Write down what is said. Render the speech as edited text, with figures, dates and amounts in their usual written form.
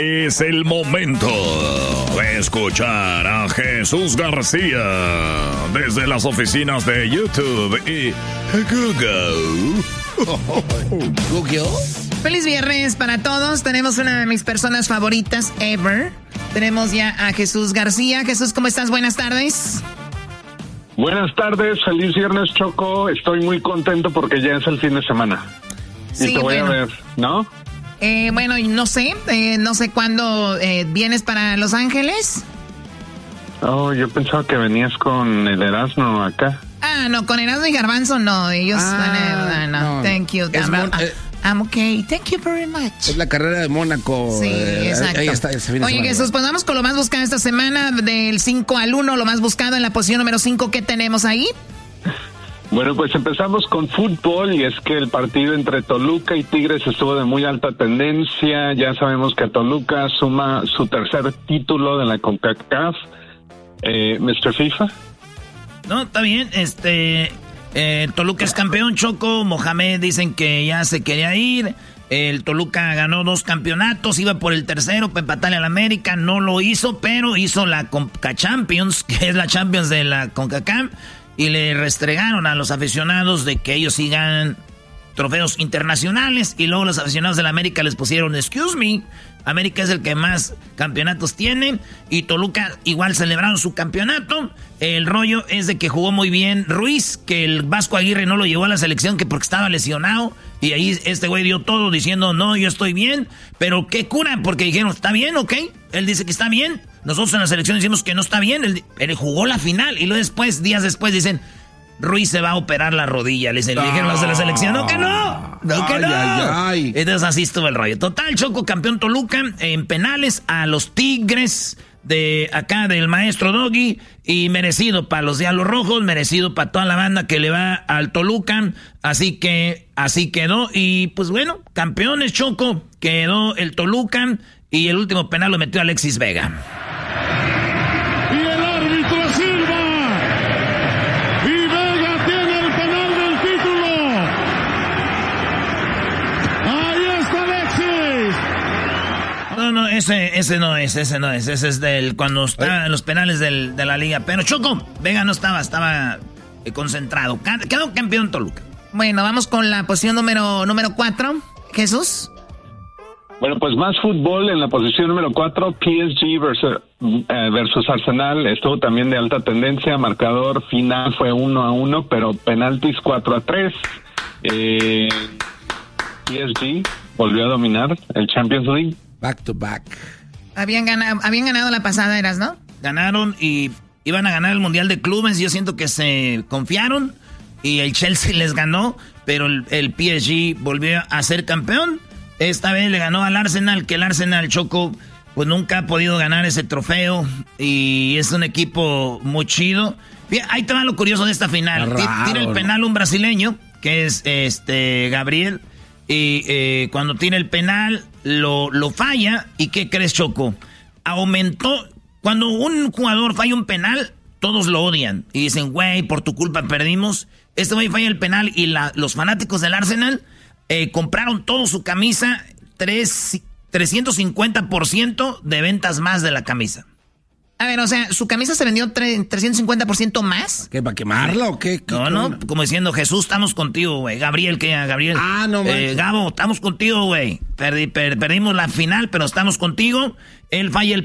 Es el momento de escuchar a Jesús García desde las oficinas de YouTube y Google. Feliz viernes para todos. Tenemos una de mis personas favoritas ever. Tenemos ya a Jesús García. Jesús, ¿cómo estás? Buenas tardes. Buenas tardes, feliz viernes, Choco. Estoy muy contento porque ya es el fin de semana. Sí, y te voy a ver, ¿no? Bueno, no sé cuándo vienes para Los Ángeles. Oh, yo pensaba que venías con el Erasmo acá. Ah, no, con Erasmo y Garbanzo no. Ellos no. Thank you. I'm okay. Thank you very much. Es la carrera de Mónaco. Sí, exacto. Ahí está, Oye, Jesús, pues vamos con lo más buscado esta semana, del 5 al 1, lo más buscado en la posición número 5. ¿Qué tenemos ahí? Bueno, pues empezamos con fútbol, y es que el partido entre Toluca y Tigres estuvo de muy alta tendencia. Ya sabemos que Toluca suma su tercer título de la CONCACAF. Mr. FIFA. No, está bien, Toluca es campeón, Choco. Mohamed dicen que ya se quería ir. El Toluca ganó 2 campeonatos, iba por el tercero para empatarle al América, no lo hizo, pero hizo la Conca Champions, que es la Champions de la CONCACAF, y le restregaron a los aficionados de que ellos sí ganan trofeos internacionales, y luego los aficionados de la América les pusieron, excuse me, América es el que más campeonatos tiene, y Toluca igual celebraron su campeonato. El rollo es de que jugó muy bien Ruiz, que el Vasco Aguirre no lo llevó a la selección que porque estaba lesionado, y ahí este güey dio todo diciendo, no, yo estoy bien, pero qué cura, porque dijeron, está bien, ok, él dice que está bien, nosotros en la selección decimos que no está bien, él jugó la final, y luego después, días después dicen, Ruiz se va a operar la rodilla. Le dijeron los de la selección, ¡no que no! ¡No que no! Ay. Entonces así estuvo el rollo. Total, Choco, campeón Toluca en penales a los Tigres de acá del maestro Doggy. Y merecido para los Diablos Rojos, merecido para toda la banda que le va al Toluca. Así que así quedó. Y pues bueno, campeones, Choco, quedó el Toluca. Y el último penal lo metió Alexis Vega. No, ese no es, ese es del cuando está en los penales de la liga. Pero Choco, Vega no estaba concentrado. Quedó campeón Toluca. Bueno, vamos con la posición número 4. Jesús. Bueno, pues más fútbol en la posición número 4, PSG versus Arsenal. Estuvo también de alta tendencia. Marcador final fue 1-1, pero penaltis 4-3. PSG volvió a dominar el Champions League. Back to back. Habían ganado la pasada, ¿eras, no? Ganaron y iban a ganar el Mundial de Clubes. Yo siento que se confiaron y el Chelsea les ganó, pero el PSG volvió a ser campeón. Esta vez le ganó al Arsenal, que el Arsenal, Choco, pues nunca ha podido ganar ese trofeo y es un equipo muy chido. Ahí te va lo curioso de esta final. Tira el penal un brasileño, que es Gabriel. Y cuando tira el penal, lo falla. ¿Y qué crees, Choco? Aumentó. Cuando un jugador falla un penal, todos lo odian. Y dicen, güey, por tu culpa perdimos. Este güey falla el penal y los fanáticos del Arsenal compraron todo su camisa. 350% de ventas más de la camisa. A ver, o sea, ¿su camisa se vendió 350% más? ¿Qué, para quemarla o qué? No, como diciendo, Jesús, estamos contigo, güey. Gabriel. Ah, no, Gabo, estamos contigo, güey. Perdimos la final, pero estamos contigo. Él falla el